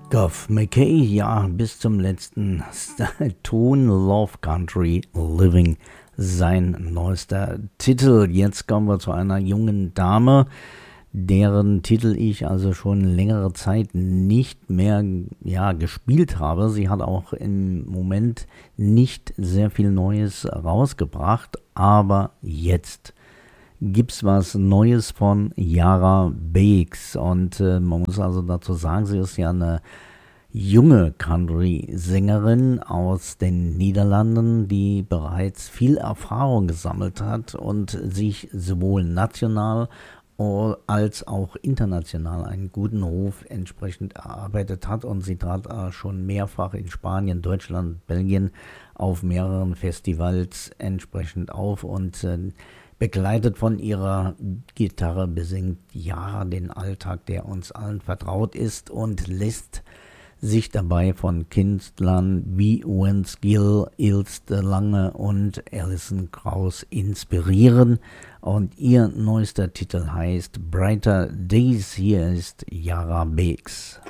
Duff McKay, ja, bis zum letzten Ton Love Country Living, sein neuester Titel. Jetzt kommen wir zu einer jungen Dame, deren Titel ich also schon längere Zeit nicht mehr gespielt habe. Sie hat auch im Moment nicht sehr viel Neues rausgebracht, aber jetzt gibt's was Neues von Yara Beeks und man muss also dazu sagen, sie ist ja eine junge Country-Sängerin aus den Niederlanden, die bereits viel Erfahrung gesammelt hat und sich sowohl national als auch international einen guten Ruf entsprechend erarbeitet hat, und sie trat schon mehrfach in Spanien, Deutschland, Belgien auf mehreren Festivals entsprechend auf und begleitet von ihrer Gitarre besingt Yara den Alltag, der uns allen vertraut ist, und lässt sich dabei von Künstlern wie Wens Gill, Ilse Lange und Alison Krauss inspirieren. Und ihr neuester Titel heißt Brighter Days. Hier ist Yara Beeks.